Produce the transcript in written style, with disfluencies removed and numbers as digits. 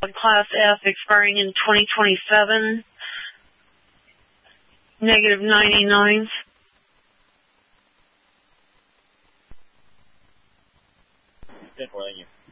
Class F expiring in 2027, negative 99. Thank you.